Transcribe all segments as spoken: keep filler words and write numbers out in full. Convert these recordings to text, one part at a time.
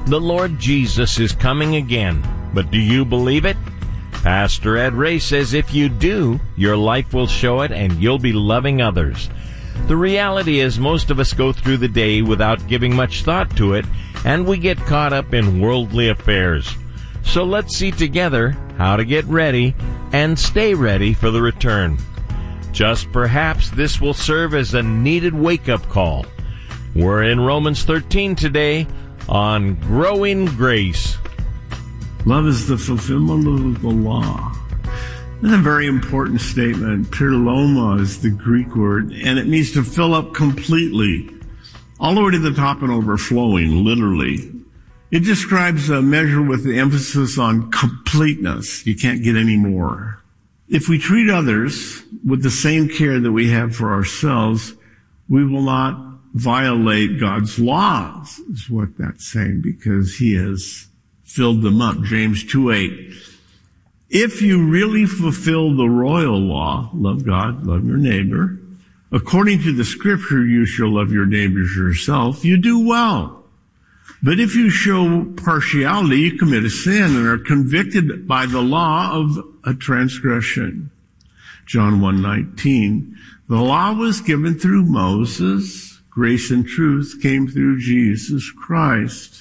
The Lord Jesus is coming again, but do you believe it? Pastor Ed Ray says if you do, your life will show it and you'll be loving others. The reality is most of us go through the day without giving much thought to it, and we get caught up in worldly affairs. So let's see together how to get ready and stay ready for the return. Just perhaps this will serve as a needed wake-up call. We're in Romans thirteen today on Growing Grace. Love is the fulfillment of the law. That's a very important statement. Pleroma is the Greek word, and it means to fill up completely, all the way to the top and overflowing, literally. It describes a measure with the emphasis on completeness. You can't get any more. If we treat others with the same care that we have for ourselves, we will not violate God's laws, is what that's saying, because he has filled them up. James two eight. If you really fulfill the royal law, love God, love your neighbor, according to the scripture, you shall love your neighbors yourself, you do well. But if you show partiality, you commit a sin and are convicted by the law of a transgression. John one nineteen. The law was given through Moses. Grace and truth came through Jesus Christ.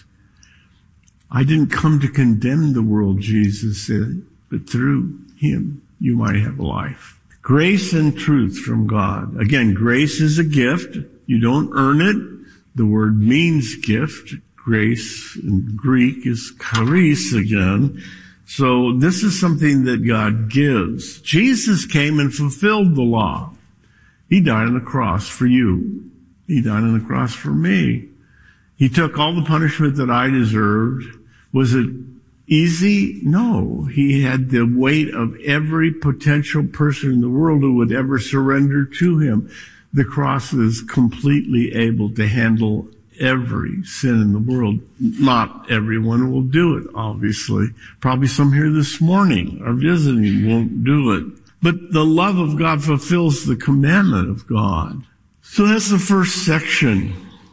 I didn't come to condemn the world, Jesus said, but through him you might have life. Grace and truth from God. Again, grace is a gift. You don't earn it. The word means gift. Grace in Greek is charis again. So this is something that God gives. Jesus came and fulfilled the law. He died on the cross for you. He died on the cross for me. He took all the punishment that I deserved. Was it easy? No. He had the weight of every potential person in the world who would ever surrender to him. The cross is completely able to handle every sin in the world. Not everyone will do it, obviously. Probably some here this morning are visiting won't do it. But the love of God fulfills the commandment of God. So that's the first section.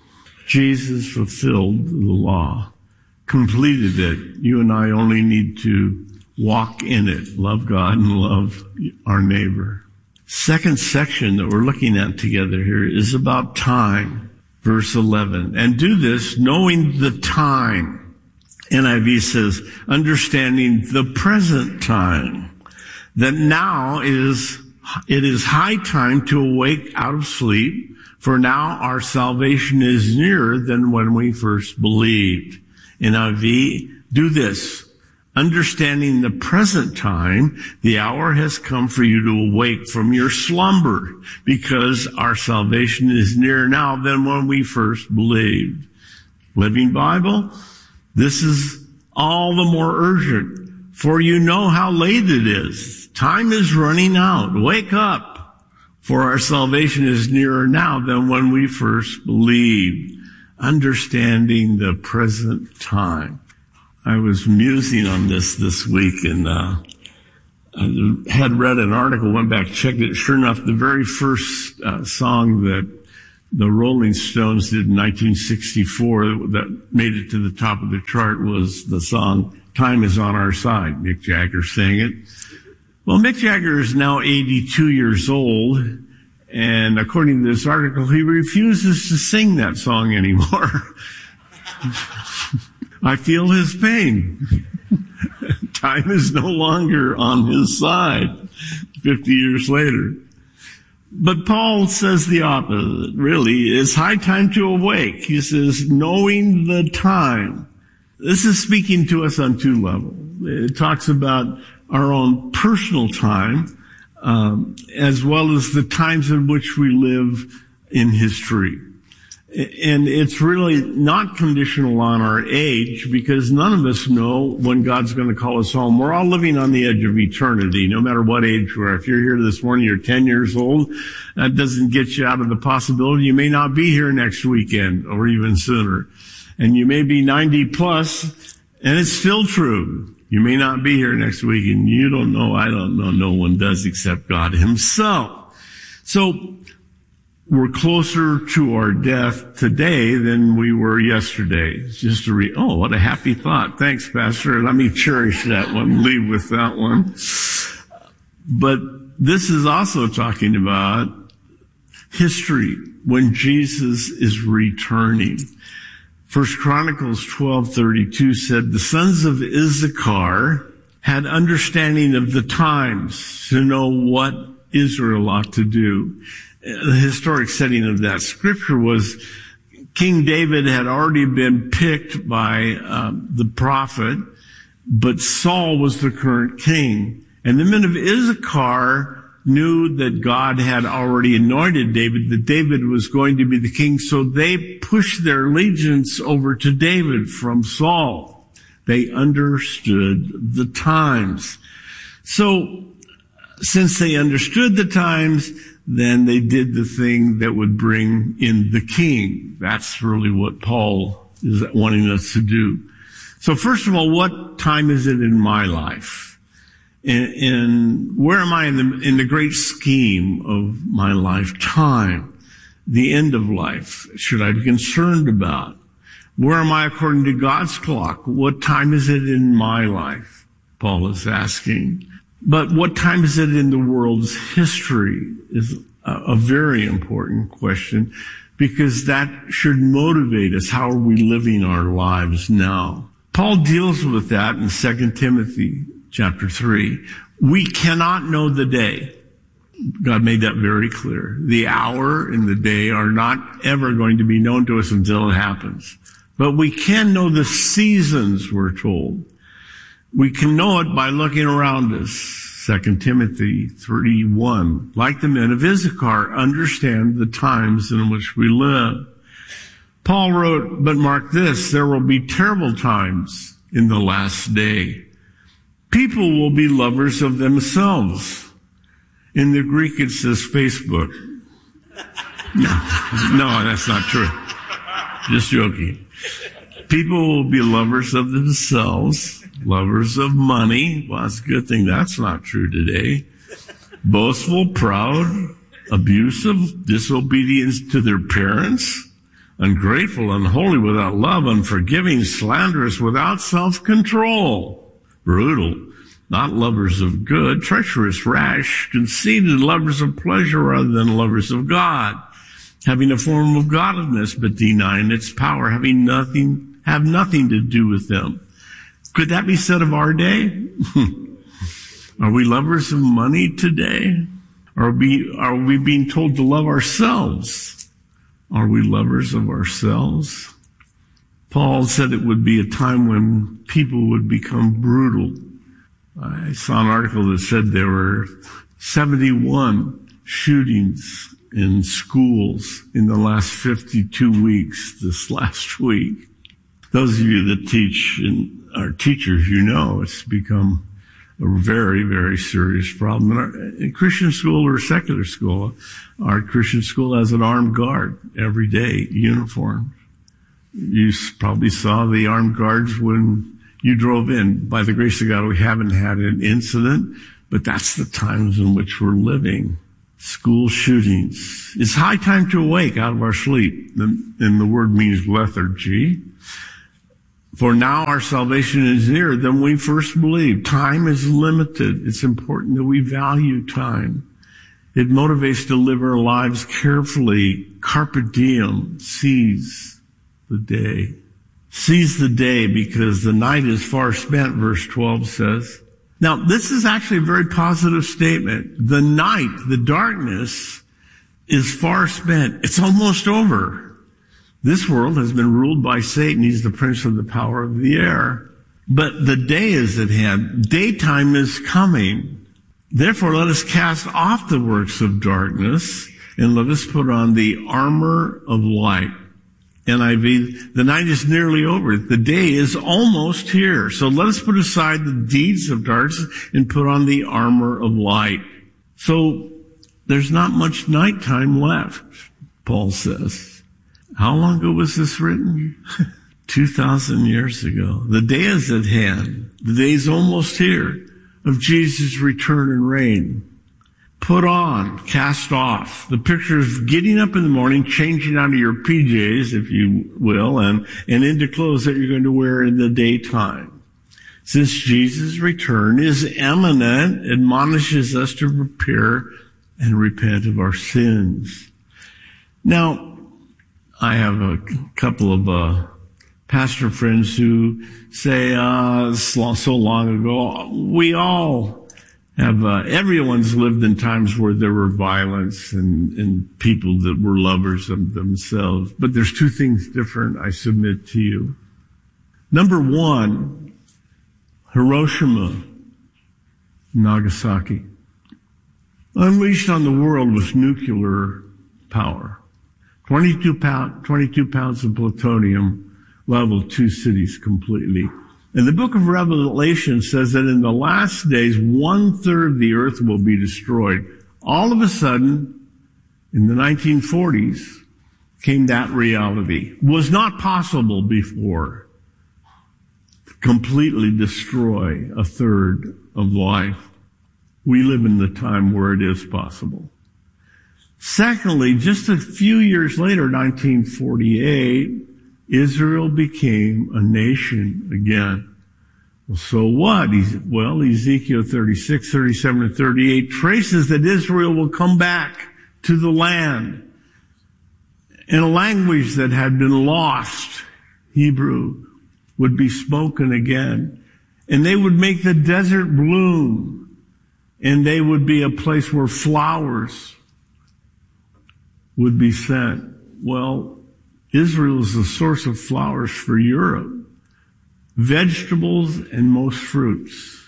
Jesus fulfilled the law, completed it. You and I only need to walk in it, love God and love our neighbor. Second section that we're looking at together here is about time. Verse eleven. And do this knowing the time. N I V says, understanding the present time. That now is, it is high time to awake out of sleep. For now our salvation is nearer than when we first believed. N I V, do this. Understanding the present time, the hour has come for you to awake from your slumber, because our salvation is nearer now than when we first believed. Living Bible, this is all the more urgent, for you know how late it is. Time is running out. Wake up, for our salvation is nearer now than when we first believed. Understanding the present time. I was musing on this this week, and uh I had read an article, went back, checked it. Sure enough, the very first uh, song that the Rolling Stones did in nineteen sixty-four that made it to the top of the chart was the song Time Is On Our Side. Mick Jagger sang it. Well, Mick Jagger is now eighty-two years old, and according to this article, he refuses to sing that song anymore. I feel his pain. Time is no longer on his side fifty years later. But Paul says the opposite, really. It's high time to awake. He says, knowing the time. This is speaking to us on two levels. It talks about our own personal time, um, as well as the times in which we live in history. And it's really not conditional on our age, because none of us know when God's going to call us home. We're all living on the edge of eternity, no matter what age we are. If you're here this morning, you're ten years old, that doesn't get you out of the possibility you may not be here next weekend or even sooner. And you may be ninety plus, and it's still true. You may not be here next week, and you don't know, I don't know, no one does except God himself. So, we're closer to our death today than we were yesterday. It's just a re- oh, what a happy thought. Thanks, Pastor. Let me cherish that one, leave with that one. But this is also talking about history when Jesus is returning. First Chronicles twelve thirty-two said, the sons of Issachar had understanding of the times to know what Israel ought to do. The historic setting of that scripture was King David had already been picked by um, the prophet, but Saul was the current king. And the men of Issachar knew that God had already anointed David, that David was going to be the king, so they pushed their allegiance over to David from Saul. They understood the times. So, since they understood the times, then they did the thing that would bring in the king. That's really what Paul is wanting us to do. So first of all, what time is it in my life? And, and where am I in the, in the great scheme of my lifetime? The end of life, should I be concerned about? Where am I according to God's clock? What time is it in my life? Paul is asking. But what time is it in the world's history is a, a very important question, because that should motivate us. How are we living our lives now? Paul deals with that in Second Timothy chapter three. We cannot know the day. God made that very clear. The hour and the day are not ever going to be known to us until it happens. But we can know the seasons, we're told. We can know it by looking around us. Second Timothy three one. Like the men of Issachar, understand the times in which we live. Paul wrote, but mark this, there will be terrible times in the last day. People will be lovers of themselves. In the Greek it says Facebook. No, no, that's not true. Just joking. People will be lovers of themselves, lovers of money. Well, that's a good thing that's not true today. Boastful, proud, abusive, disobedient to their parents, ungrateful, unholy, without love, unforgiving, slanderous, without self-control, brutal, not lovers of good, treacherous, rash, conceited, lovers of pleasure rather than lovers of God, having a form of godliness but denying its power, having nothing, have nothing to do with them. Could that be said of our day? Are we lovers of money today? Are we, are we being told to love ourselves? Are we lovers of ourselves? Paul said it would be a time when people would become brutal. I saw an article that said there were seventy-one shootings in schools in the last fifty-two weeks, this last week. Those of you that teach and are teachers, you know it's become a very, very serious problem. In, our, in Christian school or secular school, our Christian school has an armed guard every day, uniformed. You probably saw the armed guards when you drove in. By the grace of God, we haven't had an incident, but that's the times in which we're living. School shootings. It's high time to awake out of our sleep. And the word means lethargy. For now our salvation is nearer than we first believed. Time is limited. It's important that we value time. It motivates to live our lives carefully. Carpe diem, seize the day. Seize the day because the night is far spent, verse twelve says. Now, this is actually a very positive statement. The night, the darkness, is far spent. It's almost over. This world has been ruled by Satan. He's the prince of the power of the air. But the day is at hand. Daytime is coming. Therefore, let us cast off the works of darkness and let us put on the armor of light. N I V, the night is nearly over. The day is almost here. So let us put aside the deeds of darkness and put on the armor of light. So there's not much nighttime left, Paul says. How long ago was this written? Two thousand years ago. The day is at hand. The day is almost here of Jesus' return and reign. put on, cast off. The picture of getting up in the morning, changing out of your P Js, if you will, and, and into clothes that you're going to wear in the daytime. Since Jesus' return is imminent, admonishes us to prepare and repent of our sins. Now, I have a couple of uh, pastor friends who say, uh, so long ago, we all have, uh, everyone's lived in times where there were violence and, and people that were lovers of themselves. But there's two things different, I submit to you. Number one, Hiroshima, Nagasaki, unleashed on the world with nuclear power. twenty-two, pound, twenty-two pounds of plutonium leveled two cities completely. And the book of Revelation says that in the last days, one third of the earth will be destroyed. All of a sudden, in the nineteen forties, came that reality. Was not possible before. Completely destroy a third of life. We live in the time where it is possible. Secondly, just a few years later, nineteen forty-eight, Israel became a nation again. Well, so what? Well, Ezekiel thirty-six, thirty-seven, and thirty-eight traces that Israel will come back to the land in a language that had been lost. Hebrew would be spoken again, and they would make the desert bloom, and they would be a place where flowers would be sent. Well, Israel is the source of flowers for Europe, vegetables, and most fruits.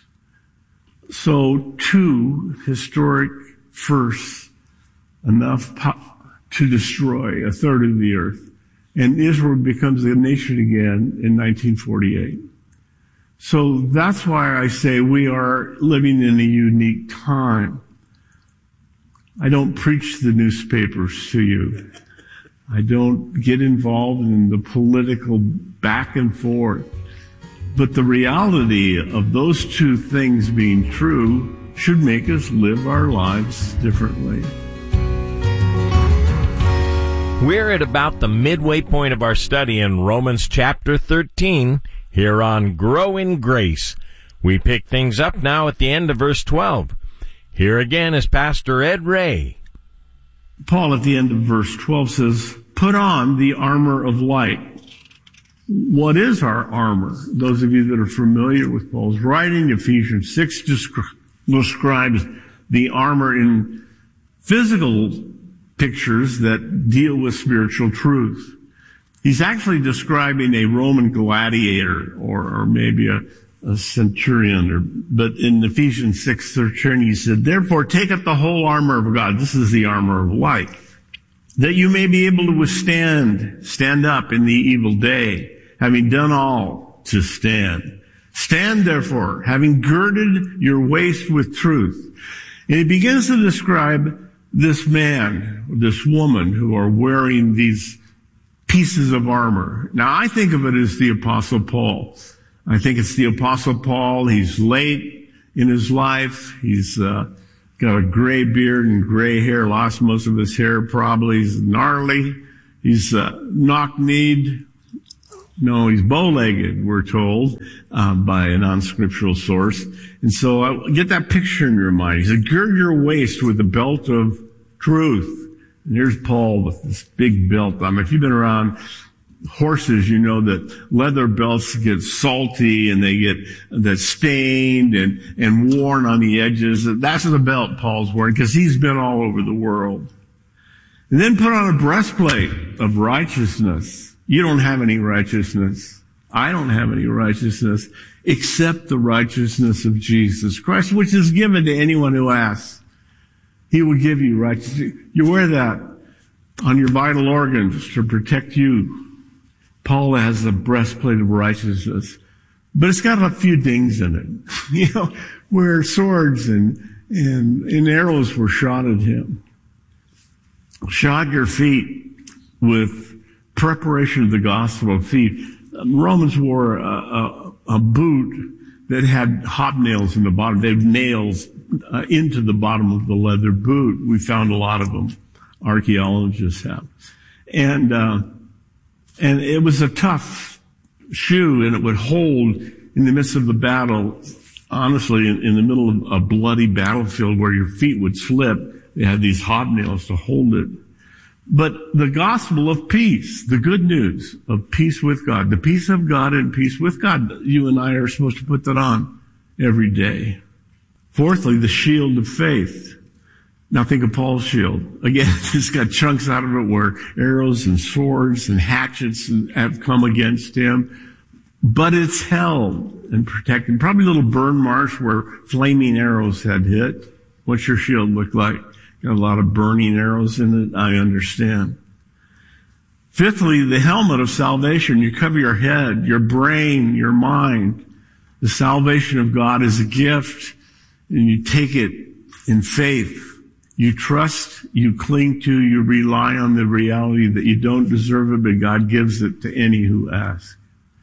So two historic firsts, enough po- to destroy a third of the earth. And Israel becomes a nation again in nineteen forty-eight. So that's why I say we are living in a unique time. I don't preach the newspapers to you. I don't get involved in the political back and forth. But the reality of those two things being true should make us live our lives differently. We're at about the midway point of our study in Romans chapter thirteen, here on Grow in Grace. We pick things up now at the end of verse twelve. Here again is Pastor Ed Ray. Paul at the end of verse twelve says, put on the armor of light. What is our armor? Those of you that are familiar with Paul's writing, Ephesians six describes the armor in physical pictures that deal with spiritual truth. He's actually describing a Roman gladiator or, or maybe a, a centurion. Or, but in Ephesians six thirteen, he said, therefore take up the whole armor of God. This is the armor of light. That you may be able to withstand, stand up in the evil day, having done all to stand. Stand therefore, having girded your waist with truth. And he begins to describe this man, this woman who are wearing these pieces of armor. Now I think of it as the Apostle Paul. I think it's the Apostle Paul. He's late in his life. He's uh, got a gray beard and gray hair, lost most of his hair probably. He's gnarly. He's uh, knock-kneed. No, he's bow-legged, we're told, uh, by a non-scriptural source. And so uh, get that picture in your mind. He said, gird your waist with the belt of truth. And here's Paul with this big belt. I mean, if you've been around horses, you know that leather belts get salty and they get that stained and, and worn on the edges. That's the belt Paul's wearing because he's been all over the world. And then put on a breastplate of righteousness. You don't have any righteousness. I don't have any righteousness except the righteousness of Jesus Christ, which is given to anyone who asks. He will give you righteousness. You wear that on your vital organs to protect you. Paul has a breastplate of righteousness, but it's got a few dings in it. You know, where swords and, and, and arrows were shot at him. Shod your feet with preparation of the gospel of feet. Romans wore a, a, a boot that had hobnails in the bottom. They had nails uh, into the bottom of the leather boot. We found a lot of them. Archaeologists have. And, uh, and it was a tough shoe, and it would hold in the midst of the battle. Honestly, in, in the middle of a bloody battlefield where your feet would slip, they had these hobnails to hold it. But the gospel of peace, the good news of peace with God, the peace of God and peace with God, you and I are supposed to put that on every day. Fourthly, the shield of faith. Now think of Paul's shield. Again, it's got chunks out of it where arrows and swords and hatchets have come against him. But it's held and protected. Probably little burn marks where flaming arrows had hit. What's your shield look like? Got a lot of burning arrows in it, I understand. Fifthly, the helmet of salvation. You cover your head, your brain, your mind. The salvation of God is a gift, and you take it in faith. You trust, you cling to, you rely on the reality that you don't deserve it, but God gives it to any who ask.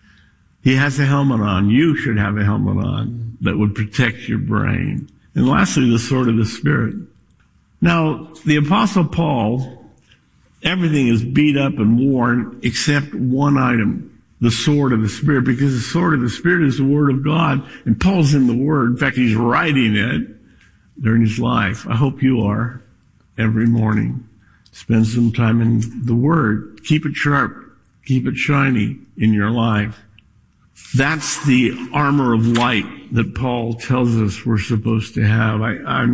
He has a helmet on. You should have a helmet on that would protect your brain. And lastly, the sword of the Spirit. Now, the Apostle Paul, everything is beat up and worn except one item, the sword of the Spirit, because the sword of the Spirit is the Word of God, and Paul's in the Word. In fact, he's writing it during his life. I hope you are every morning. Spend some time in the Word. Keep it sharp. Keep it shiny in your life. That's the armor of light that Paul tells us we're supposed to have. I, I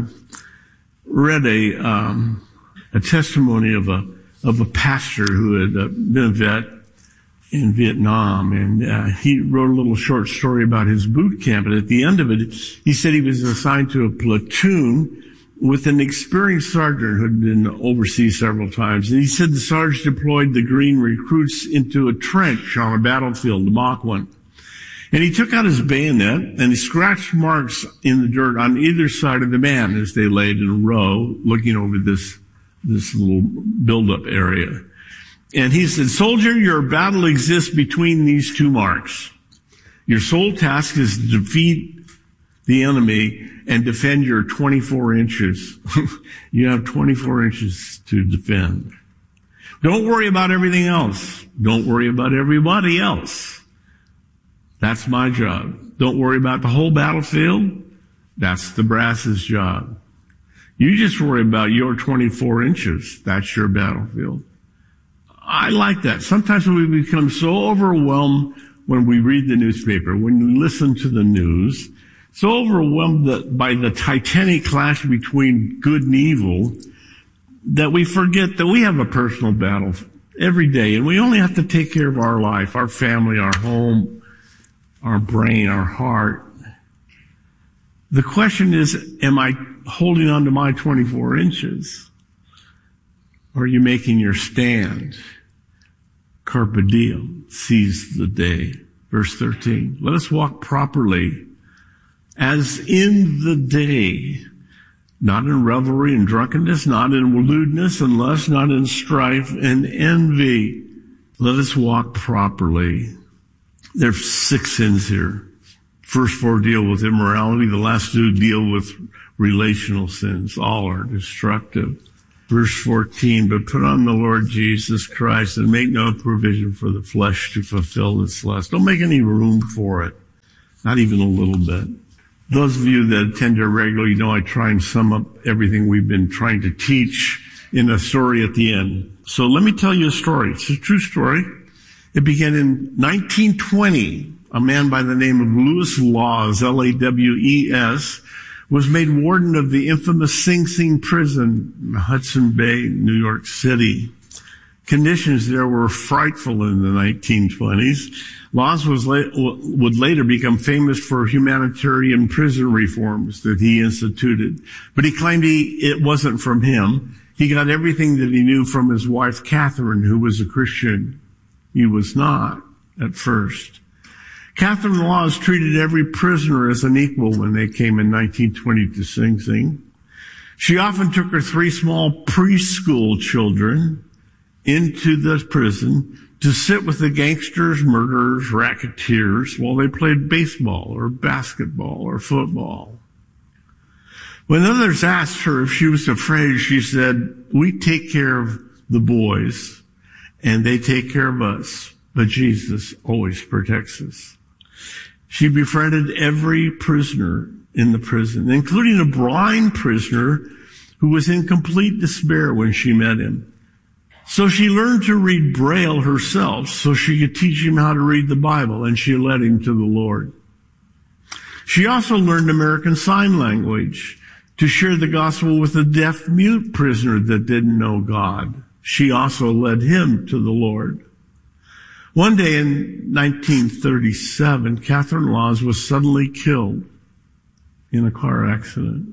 read a um, a testimony of a of a pastor who had uh, been a vet in Vietnam, and uh, he wrote a little short story about his boot camp. And at the end of it, he said he was assigned to a platoon with an experienced sergeant who had been overseas several times. And he said the sergeant deployed the green recruits into a trench on a battlefield, the mock one. And he took out his bayonet and he scratched marks in the dirt on either side of the man as they laid in a row looking over this, this little build-up area. And he said, soldier, your battle exists between these two marks. Your sole task is to defeat the enemy and defend your twenty-four inches. You have twenty-four inches to defend. Don't worry about everything else. Don't worry about everybody else. That's my job. Don't worry about the whole battlefield. That's the brass's job. You just worry about your twenty-four inches. That's your battlefield. I like that. Sometimes we become so overwhelmed when we read the newspaper, when we listen to the news, so overwhelmed that by the titanic clash between good and evil that we forget that we have a personal battle every day, and we only have to take care of our life, our family, our home, our brain, our heart. The question is, am I holding on to my twenty-four inches? Or are you making your stand? Carpe diem, seize the day. Verse thirteen, let us walk properly as in the day, not in revelry and drunkenness, not in lewdness and lust, not in strife and envy. Let us walk properly. There's six sins here. First four deal with immorality. The last two deal with relational sins. All are destructive. Verse fourteen, but put on the Lord Jesus Christ and make no provision for the flesh to fulfill its lust. Don't make any room for it. Not even a little bit. Those of you that attend here regularly know I try and sum up everything we've been trying to teach in a story at the end. So let me tell you a story. It's a true story. It began in nineteen twenty. A man by the name of Lewis Laws, L A W E S, was made warden of the infamous Sing Sing prison in Hudson Bay, New York City. Conditions there were frightful in the nineteen twenties. Laws was la- would later become famous for humanitarian prison reforms that he instituted. But he claimed he, it wasn't from him. He got everything that he knew from his wife, Catherine, who was a Christian. He was not at first. Catherine Laws treated every prisoner as an equal when they came in nineteen twenty to Sing Sing. She often took her three small preschool children into the prison to sit with the gangsters, murderers, racketeers while they played baseball or basketball or football. When others asked her if she was afraid, she said, "We take care of the boys, and they take care of us, but Jesus always protects us." She befriended every prisoner in the prison, including a blind prisoner who was in complete despair when she met him. So she learned to read Braille herself so she could teach him how to read the Bible, and she led him to the Lord. She also learned American Sign Language to share the gospel with a deaf-mute prisoner that didn't know God. She also led him to the Lord. One day in nineteen thirty-seven, Catherine Laws was suddenly killed in a car accident.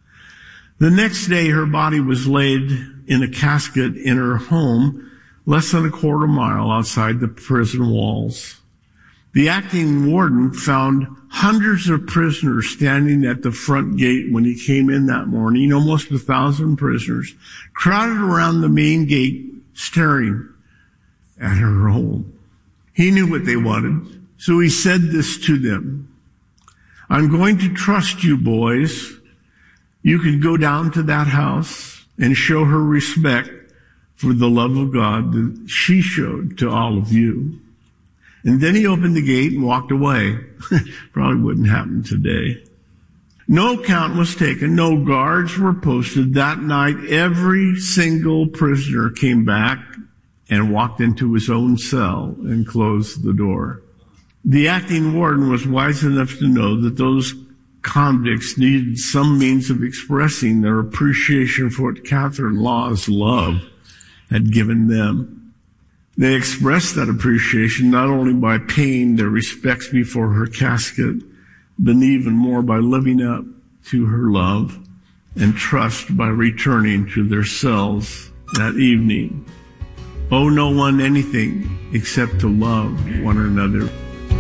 The next day, her body was laid in a casket in her home, less than a quarter mile outside the prison walls. The acting warden found hundreds of prisoners standing at the front gate when he came in that morning, almost a thousand prisoners, crowded around the main gate, staring at her home. He knew what they wanted, so he said this to them: "I'm going to trust you, boys. You can go down to that house and show her respect for the love of God that she showed to all of you." And then he opened the gate and walked away. Probably wouldn't happen today. No count was taken. No guards were posted. That night, every single prisoner came back and walked into his own cell and closed the door. The acting warden was wise enough to know that those convicts needed some means of expressing their appreciation for what Catherine Law's love had given them. They expressed that appreciation not only by paying their respects before her casket, but even more by living up to her love and trust by returning to their cells that evening. Owe no one anything except to love one another.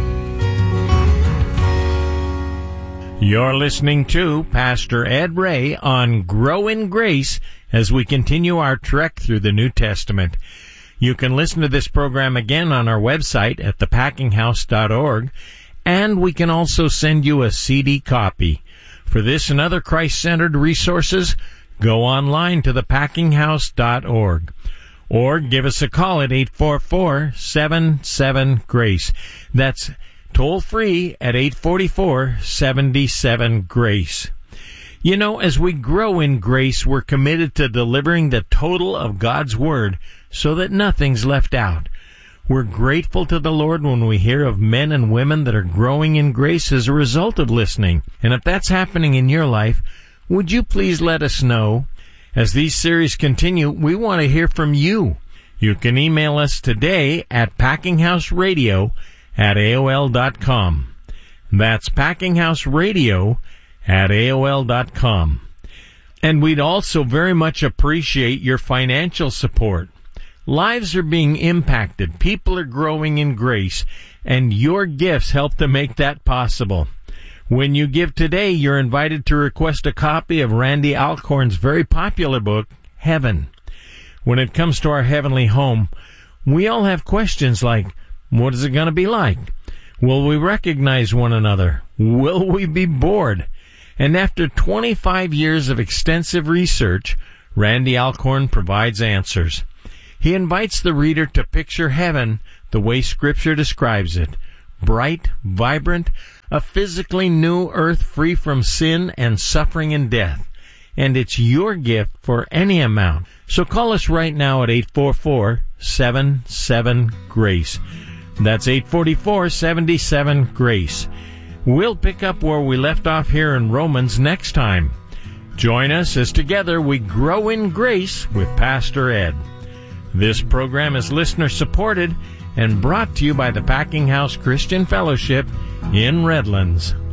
You're listening to Pastor Ed Ray on Grow in Grace as we continue our trek through the New Testament. You can listen to this program again on our website at the packing house dot org, and we can also send you a C D copy. For this and other Christ-centered resources, go online to the packing house dot org. Or give us a call at eight four four, seven seven, GRACE. That's toll free at eight four four, seven seven, GRACE. You know, as we grow in grace, we're committed to delivering the total of God's Word so that nothing's left out. We're grateful to the Lord when we hear of men and women that are growing in grace as a result of listening. And if that's happening in your life, would you please let us know? As these series continue, we want to hear from you. You can email us today at packinghouseradio at A O L dot com. That's packinghouseradio at A O L dot com. And we'd also very much appreciate your financial support. Lives are being impacted. People are growing in grace, and your gifts help to make that possible. When you give today, you're invited to request a copy of Randy Alcorn's very popular book, Heaven. When it comes to our heavenly home, we all have questions like, what is it going to be like? Will we recognize one another? Will we be bored? And after twenty-five years of extensive research, Randy Alcorn provides answers. He invites the reader to picture heaven the way Scripture describes it. Bright, vibrant, a physically new earth free from sin and suffering and death. And it's your gift for any amount. So call us right now at eight four four, seven seven, GRACE. That's eight four four, seven seven, GRACE. We'll pick up where we left off here in Romans next time. Join us as together we grow in grace with Pastor Ed. This program is listener-supported and brought to you by the Packing House Christian Fellowship in Redlands.